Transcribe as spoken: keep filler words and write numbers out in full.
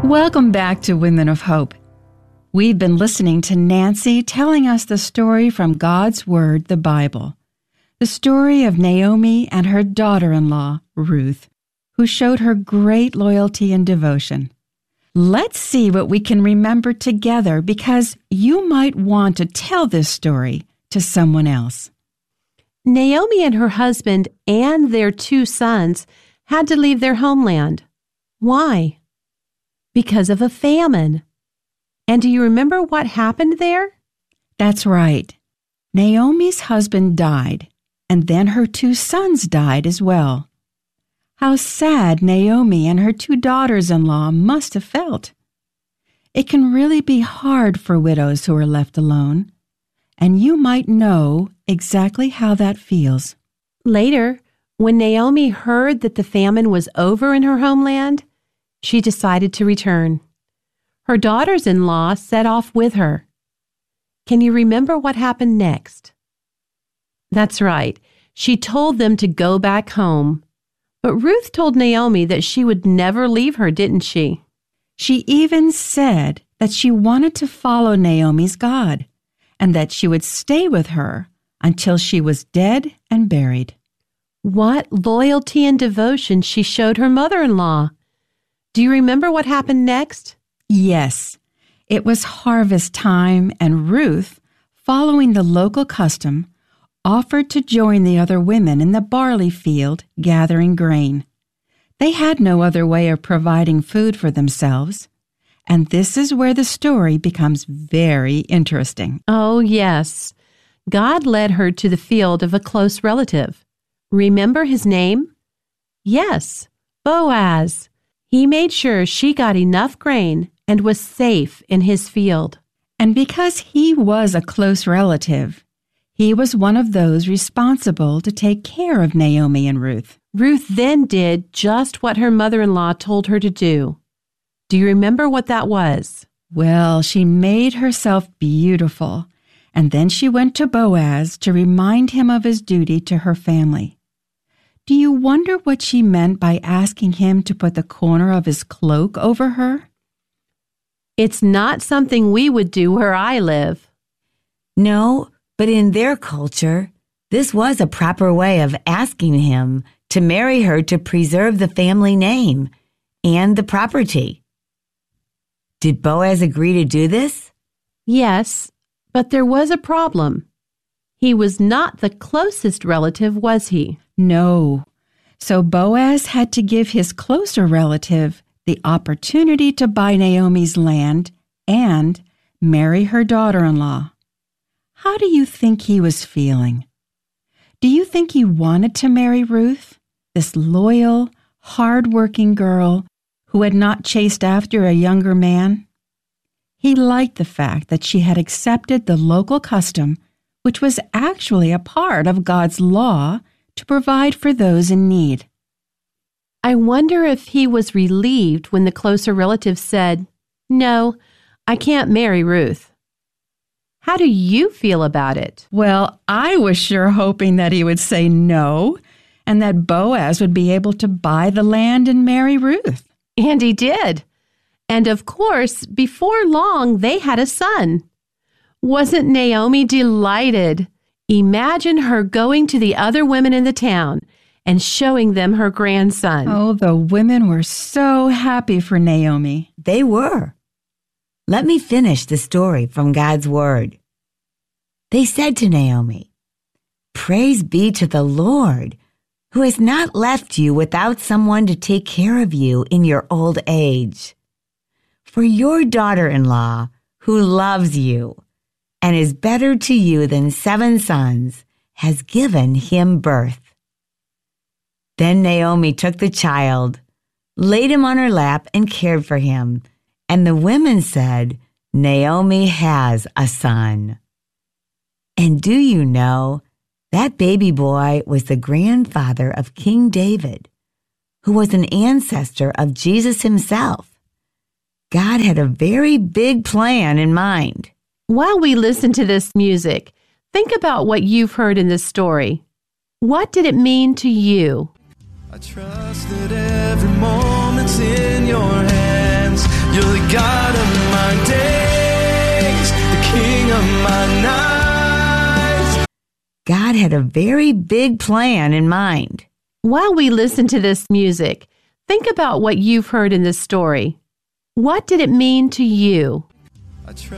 Welcome back to Women of Hope. We've been listening to Nancy telling us the story from God's Word, the Bible. The story of Naomi and her daughter-in-law, Ruth, who showed her great loyalty and devotion. Let's see what we can remember together, because you might want to tell this story to someone else. Naomi and her husband and their two sons had to leave their homeland. Why? Because of a famine. And do you remember what happened there? That's right. Naomi's husband died, and then her two sons died as well. How sad Naomi and her two daughters-in-law must have felt. It can really be hard for widows who are left alone, and you might know exactly how that feels. Later, when Naomi heard that the famine was over in her homeland, she decided to return. Her daughters-in-law set off with her. Can you remember what happened next? That's right. She told them to go back home. But Ruth told Naomi that she would never leave her, didn't she? She even said that she wanted to follow Naomi's God, and that she would stay with her until she was dead and buried. What loyalty and devotion she showed her mother-in-law. Do you remember what happened next? Yes. It was harvest time, and Ruth, following the local custom, offered to join the other women in the barley field gathering grain. They had no other way of providing food for themselves, and this is where the story becomes very interesting. Oh, yes. God led her to the field of a close relative. Remember his name? Yes, Boaz. He made sure she got enough grain and was safe in his field. And because he was a close relative, he was one of those responsible to take care of Naomi and Ruth. Ruth then did just what her mother-in-law told her to do. Do you remember what that was? Well, she made herself beautiful, and then she went to Boaz to remind him of his duty to her family. Do you wonder what she meant by asking him to put the corner of his cloak over her? It's not something we would do where I live. No, but in their culture, this was a proper way of asking him to marry her to preserve the family name and the property. Did Boaz agree to do this? Yes, but there was a problem. He was not the closest relative, was he? No. So Boaz had to give his closer relative the opportunity to buy Naomi's land and marry her daughter-in-law. How do you think he was feeling? Do you think he wanted to marry Ruth, this loyal, hard-working girl who had not chased after a younger man? He liked the fact that she had accepted the local custom, which was actually a part of God's law, to provide for those in need. I wonder if he was relieved when the closer relative said, "No, I can't marry Ruth." How do you feel about it? Well, I was sure hoping that he would say no, and that Boaz would be able to buy the land and marry Ruth. And he did. And of course, before long, they had a son. Wasn't Naomi delighted? Imagine her going to the other women in the town and showing them her grandson. Oh, the women were so happy for Naomi. They were. Let me finish the story from God's Word. They said to Naomi, "Praise be to the Lord, who has not left you without someone to take care of you in your old age. For your daughter-in-law, who loves you and is better to you than seven sons, has given him birth." Then Naomi took the child, laid him on her lap, and cared for him. And the women said, "Naomi has a son." And do you know, that baby boy was the grandfather of King David, who was an ancestor of Jesus himself. God had a very big plan in mind. While we listen to this music, think about what you've heard in this story. What did it mean to you? I trust that every moment's in your hands. You're God of my days, the King of my nights. God had a very big plan in mind. While we listen to this music, think about what you've heard in this story. What did it mean to you? I